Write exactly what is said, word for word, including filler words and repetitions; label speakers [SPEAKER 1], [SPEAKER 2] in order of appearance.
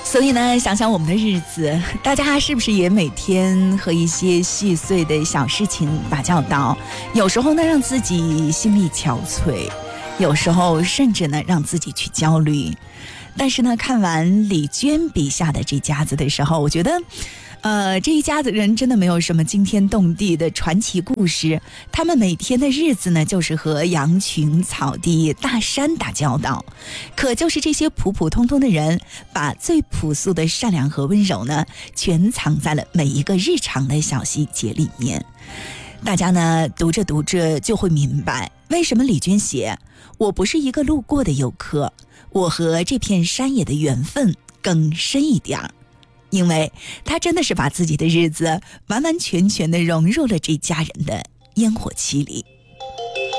[SPEAKER 1] 所以呢，想想我们的日子，大家是不是也每天和一些细碎的小事情打交道？有时候呢，让自己心力憔悴，有时候甚至呢，让自己去焦虑。但是呢，看完李娟笔下的这家子的时候，我觉得呃，这一家子人真的没有什么惊天动地的传奇故事，他们每天的日子呢，就是和羊群、草地、大山打交道。可就是这些普普通通的人，把最朴素的善良和温柔呢，全藏在了每一个日常的小细节里面。大家呢，读着读着就会明白，为什么李娟写我不是一个路过的游客，我和这片山野的缘分更深一点儿。因为他真的是把自己的日子完完全全的融入了这家人的烟火气里。